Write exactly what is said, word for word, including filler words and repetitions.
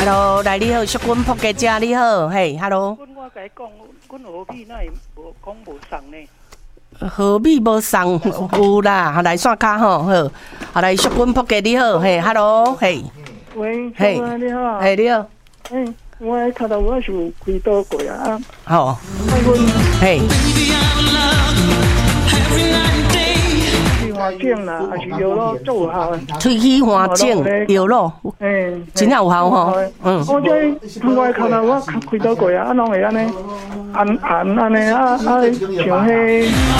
，Hello， 来你好，淑君仆家姐你好，嘿 ，Hello。 阮我甲你讲，阮何必那会无讲无送呢？ 何必无送？有啦，来线卡吼，好，好来淑君仆家你好，嘿 ，Hello， 嘿。 喂，嘿，你好。 嘿，你好。 嘿，我卡头我是有开刀过啊。 好。 爱阮。 嘿。 花精啦，还是药咯，做有效的。 喙齿花精药咯， 诶， 真有效吼。嗯。 我这我看到我开刀过啊，啊，拢会安尼，按按安尼啊啊，像迄。